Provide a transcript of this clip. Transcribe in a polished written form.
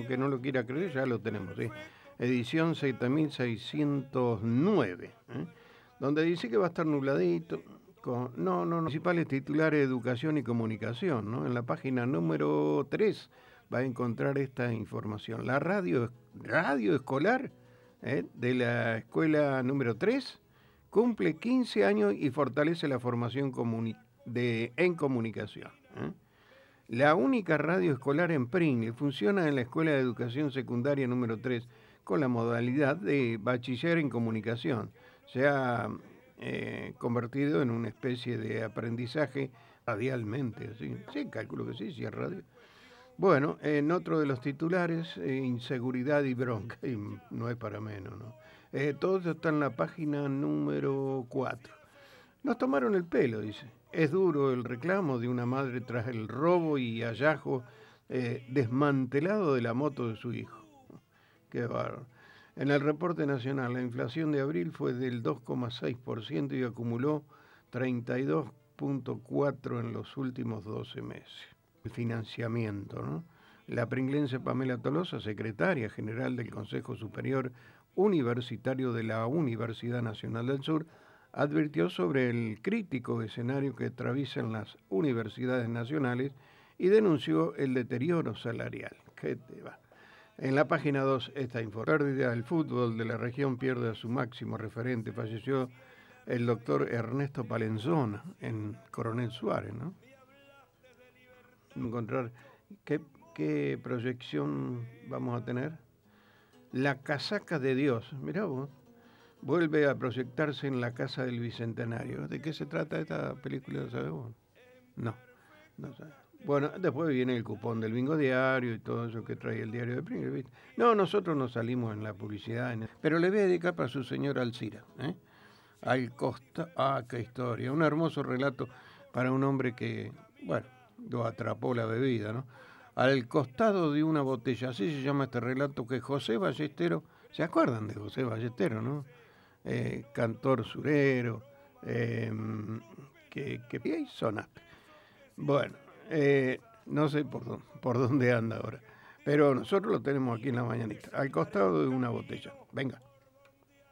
aunque no lo quiera creer, ya lo tenemos, ¿sí? Edición 7609, donde dice que va a estar nubladito, principales titulares de educación y comunicación, ¿no? En la página número 3 va a encontrar esta información. La radio escolar de la escuela número 3 cumple 15 años y fortalece la formación en comunicación. La única radio escolar en Pringle funciona en la Escuela de Educación Secundaria número 3 con la modalidad de bachiller en comunicación. Se ha convertido en una especie de aprendizaje radialmente. ¿Sí? Sí, calculo que sí, es radio. Bueno, en otro de los titulares, inseguridad y bronca, y no es para menos, ¿no? Todo esto está en la página número 4. Nos tomaron el pelo, dice. Es duro el reclamo de una madre tras el robo y hallazgo desmantelado de la moto de su hijo. Qué bárbaro. En el reporte nacional, la inflación de abril fue del 2,6% y acumuló 32,4% en los últimos 12 meses. El financiamiento, ¿no? La pringlense Pamela Tolosa, secretaria general del Consejo Superior Universitario de la Universidad Nacional del Sur, advirtió sobre el crítico escenario que atraviesan las universidades nacionales y denunció el deterioro salarial. ¿Qué te va? En la página 2 esta información. Pérdida del fútbol de la región pierde a su máximo referente. Falleció el doctor Ernesto Palenzona en Coronel Suárez, ¿no? Encontrar qué proyección vamos a tener. La casaca de Dios, mirá vos, vuelve a proyectarse en la Casa del Bicentenario. ¿De qué se trata esta película, sabes vos? No sabes. Bueno, después viene el cupón del Bingo Diario y todo eso que trae el diario de Pringle, ¿viste? No, nosotros no salimos en la publicidad, pero le voy a dedicar para su señora Alcira, Al Costa, qué historia, un hermoso relato para un hombre que, bueno, lo atrapó la bebida, ¿no? Al costado de una botella, así se llama este relato que José Ballestero, ¿se acuerdan de José Ballestero, no? Cantor surero, que ahí sonaste. Bueno, no sé por dónde anda ahora, pero nosotros lo tenemos aquí en la mañanita, al costado de una botella. Venga.